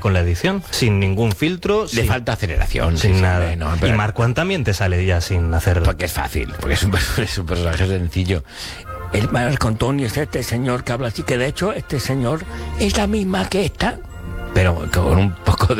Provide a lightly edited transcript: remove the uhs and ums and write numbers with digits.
con la edición, sin ningún filtro. Le falta aceleración. Sin sí, nada. no, pero- Y Marco también te sale ya sin hacer... Porque es fácil, porque es un personaje sencillo. El Marco Antonio es este señor que habla así, que de hecho este señor es la misma que esta, pero con un poco